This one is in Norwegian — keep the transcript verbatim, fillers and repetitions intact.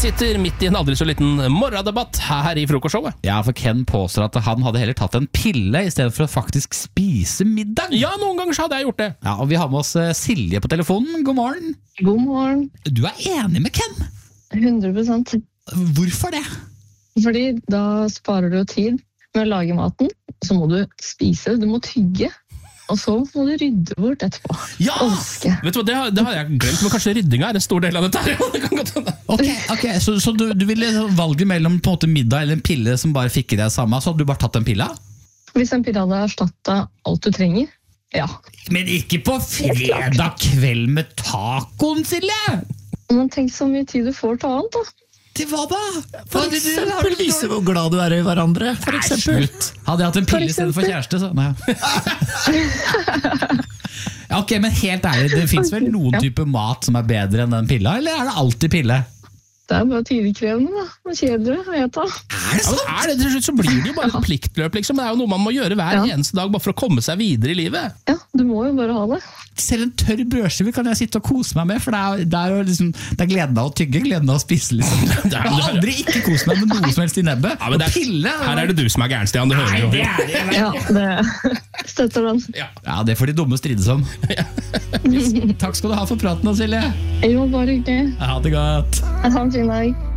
sitter midt i en aldri så liten morgendebatt her i frokostshowet. Ja, for Ken påstår at han hadde heller tatt en pille I stedet for å faktisk spise middag. Ja, noen ganger så hadde jeg gjort det. Ja, og vi har med oss eh, Silje på telefonen. God morgen. God morgen. Du er enig med Ken. hundre prosent. Hvorfor det? Fordi da sparer du tid med å lage maten, så må du spise, du må tygge, og så må du rydde bort etterpå. Ja! Vet du hva, det har, det har jeg glemt, men kanskje ryddinga er en stor del av dette her. Det kan godt hende. Ok, ok, så, så du, du ville valget mellom på en måte middag eller en pille som bare fikk I deg samme, så hadde du bare tatt en pille? Hvis en pille hadde erstattet alt du trenger, ja. Men ikke på fredag kveld med tacoen, Silje! Men tenk så mye tid du får til annet da. Til hva da? For eksempel vise hvor glad du er I hverandre. For eksempel. Hadde jeg hatt en pille I stedet for kjæreste, så nei. Ja, ok, men helt ærlig, det finnes vel noen type mat som er bedre enn den pilla, eller er det alltid pille? Det er bare tidligkrevende da, og kjedelig, vet du. Er det sant? Ja, er det, til slutt så blir det jo bare et pliktløp, liksom. Det er jo noe man må gjøre hver Ja. eneste dag, bare for å komme seg videre I livet. Ja, du må jo bare ha det. Selv en tørr brødskive kan jeg sitte og kose meg med, for det er, det er jo liksom, det er gleden av å tygge, gleden av å spise, liksom. Jeg har aldri ikke kost meg med noe som helst I nebbet. Ja, men det er, pille! her er det du som er gæren, Stian, det hører jo. det er det. Ja, det støtter den. Ja. Ja, det får de dumme strides om. Takk skal du ha for praten, Silje. Jo, bare hyggelig. Ha det godt. Ha en fin dag.